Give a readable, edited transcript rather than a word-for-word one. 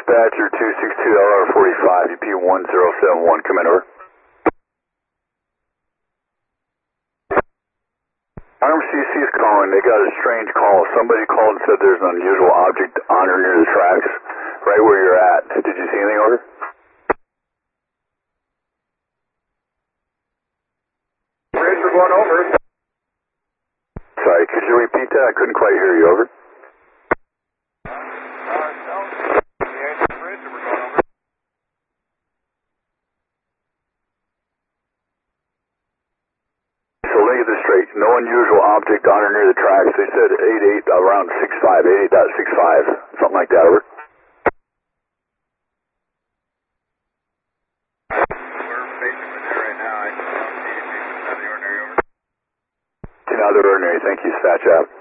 Dispatcher 262LR45, UP1071, come in, over. RMCC is calling. They got a strange call. Somebody called and said there's an unusual object on or near the tracks, right where you're at. Did you see anything, over? Bridge, we're going over. Sorry, could you repeat that? I couldn't quite hear you, over. So let me get this straight. No unusual object on or near the tracks. They said 88, around 65, 88.65, something like that, over. We're basically there right now. I don't see anything out of the ordinary, over. Nothing out of the ordinary. Thank you, dispatch out.